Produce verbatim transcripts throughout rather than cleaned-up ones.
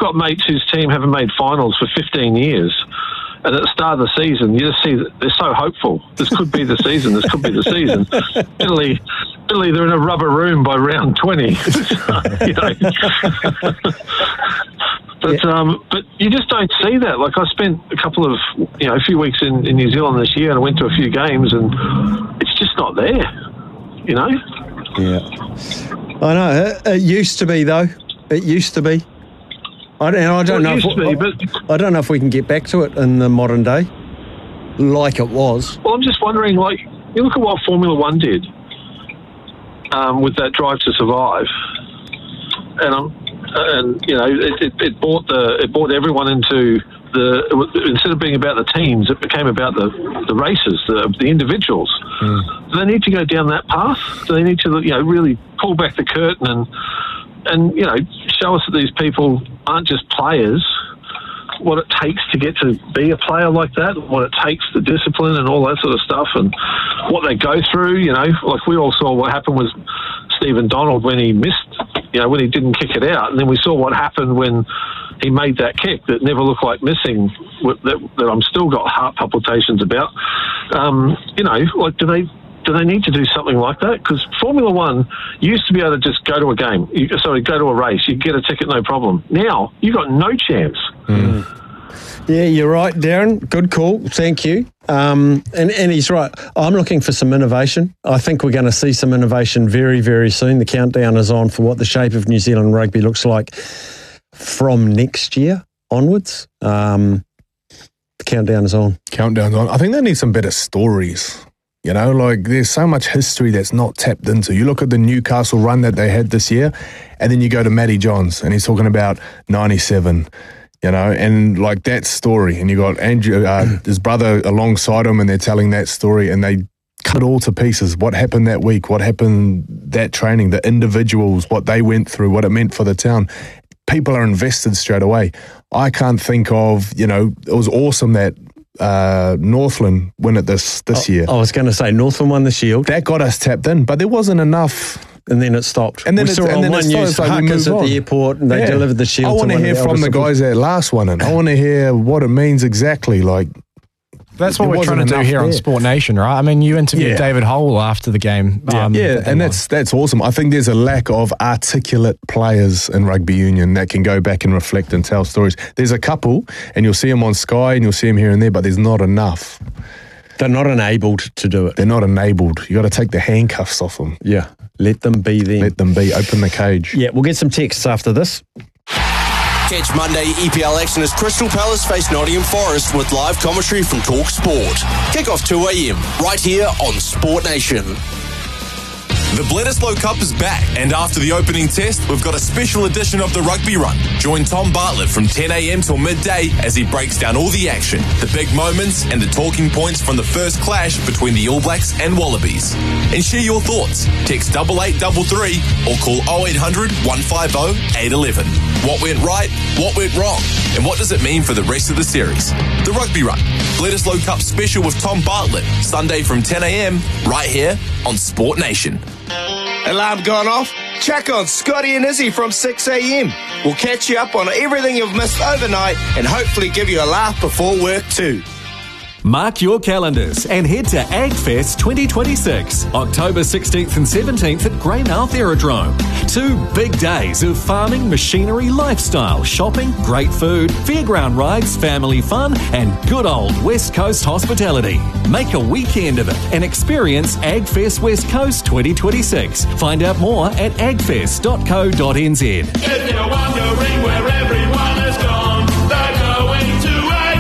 got mates whose team haven't made finals for fifteen years. And at the start of the season, you just see that they're so hopeful. This could be the season. This could be the season. Italy, Italy, they're in a rubber room by round twenty. you know. but um, but you just don't see that. Like, I spent a couple of, you know, a few weeks in, in New Zealand this year, and I went to a few games, and it's just not there. You know. Yeah. I know. It, it used to be, though. It used to be. I don't, I don't well, know. If, be, but I don't know if we can get back to it in the modern day, like it was. Well, I'm just wondering. Like, you look at what Formula One did um, with that Drive to Survive, and um, and you know, it, it, it brought the it brought everyone into the. Instead of being about the teams, it became about the the races, the the individuals. Mm. Do they need to go down that path? Do they need to, you know, really pull back the curtain and? And, you know, show us that these people aren't just players, what it takes to get to be a player like that, what it takes, the discipline and all that sort of stuff, and what they go through, you know. Like, we all saw what happened with Stephen Donald when he missed, you know, when he didn't kick it out. And then we saw what happened when he made that kick that never looked like missing, that, that I'm still got heart palpitations about. Um, you know, like, do they... Do they need to do something like that? Because Formula One used to be able to just go to a game, you, sorry, go to a race, you get a ticket, no problem. Now, you've got no chance. Mm. Yeah, you're right, Darren. Good call. Thank you. Um, and, and he's right. I'm looking for some innovation. I think we're going to see some innovation very, very soon. The countdown is on for what the shape of New Zealand rugby looks like from next year onwards. Um, the countdown is on. Countdown's on. I think they need some better stories. You know, like, there's so much history that's not tapped into. You look at the Newcastle run that they had this year, and then you go to Matty Johns, and he's talking about ninety-seven, you know, and like that story. And you got Andrew, uh, his brother alongside him, and they're telling that story, and they cut it all to pieces. What happened that week? What happened that training? The individuals, what they went through, what it meant for the town. People are invested straight away. I can't think of, you know, it was awesome that uh, Northland win it this this I, year. I was going to say Northland won the Shield. That got us tapped in, but there wasn't enough. And then it stopped. And then we it, saw and on then one it news, like Huckers at on. the airport, and they yeah. delivered the Shield. I want to hear from the guys that last one, and I want to hear what it means exactly. Like, that's what we're trying to do here there. on Sport Nation, right? I mean, you interviewed yeah. David Hole after the game. Yeah, um, yeah. and that's that's awesome. I think there's a lack of articulate players in rugby union that can go back and reflect and tell stories. There's a couple, and you'll see them on Sky, and you'll see them here and there, but there's not enough. They're not enabled to do it. They're not enabled. You got to take the handcuffs off them. Yeah, let them be them. Let them be. Open the cage. Yeah, we'll get some texts after this. Catch Monday E P L action as Crystal Palace face Nottingham Forest with live commentary from Talk Sport. Kick off two a.m. right here on Sport Nation. The Bledisloe Cup is back, and after the opening test, we've got a special edition of the Rugby Run. Join Tom Bartlett from ten a.m. till midday as he breaks down all the action, the big moments, and the talking points from the first clash between the All Blacks and Wallabies. And share your thoughts. Text double eight double three or call oh eight hundred, one five oh, eight one one. What went right? What went wrong? And what does it mean for the rest of the series? The Rugby Run, Bledisloe Cup special with Tom Bartlett, Sunday from ten a.m. right here on Sport Nation. Alarm gone off? Check on Scotty and Izzy from six a.m. We'll catch you up on everything you've missed overnight and hopefully give you a laugh before work too. Mark your calendars and head to AgFest twenty twenty-six, October sixteenth and seventeenth at Greymouth Aerodrome. Two big days of farming, machinery, lifestyle, shopping, great food, fairground rides, family fun, and good old West Coast hospitality. Make a weekend of it and experience AgFest West Coast twenty twenty-six. Find out more at agfest dot co dot n z. If you're wondering where everyone has gone, they're going to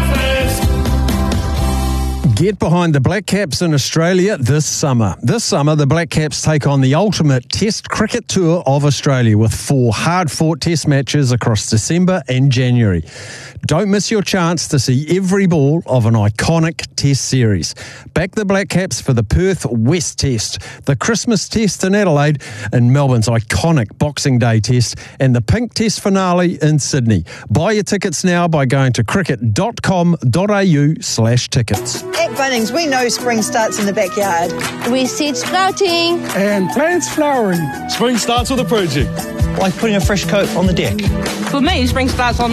Get behind the Black Caps in Australia this summer. This summer, the Black Caps take on the ultimate Test cricket tour of Australia with four hard-fought Test matches across December and January. Don't miss your chance to see every ball of an iconic Test series. Back the Black Caps for the Perth West Test, the Christmas Test in Adelaide, and Melbourne's iconic Boxing Day Test, and the Pink Test finale in Sydney. Buy your tickets now by going to cricket dot com dot a u slash tickets. At Bunnings, we know spring starts in the backyard. We seed sprouting. And plants flowering. Spring starts with a project. Like putting a fresh coat on the deck. For me, spring starts on